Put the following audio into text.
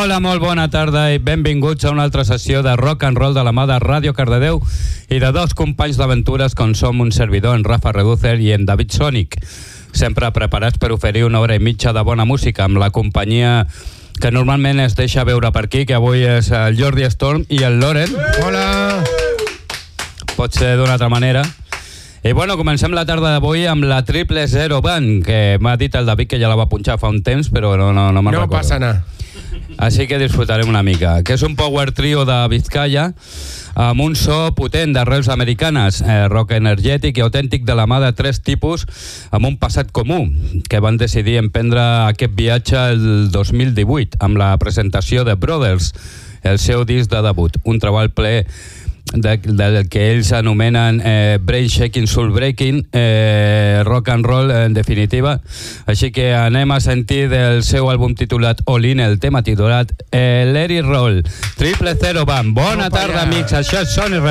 Hola, molt bona tarda i benvinguts a una altra sessió de rock and roll de la mà de Ràdio Cardedeu i de dos companys d'aventures com som un servidor, en Rafa Reducer i en David Sònic. Sempre preparats per oferir una hora i mitja de bona música amb la companyia que normalment es deixa veure per aquí, que avui és el Jordi Storm i el Loren. Hola! Pot ser d'una altra manera. I bueno, comencem la tarda d'avui amb la 000 Band, que m'ha dit el David que ja la va punxar fa un temps, però no me'n recordo. No passa nada. Així que disfrutarem una mica. Que és un power trio de Vizcaya amb un so potent d'arrels americanes, rock energètic i autèntic de la mà de tres tipus amb un passat comú, que van decidir emprendre aquest viatge el 2018 amb la presentació de Brothers, el seu disc de debut, un treball ple del que ells anomenen brain shaking, soul breaking, rock and roll en definitiva. Així que anem a sentir del seu àlbum titulat All In, el tema titulat Let It Roll. 000 Band. Bona tarda, amics, això és Sony.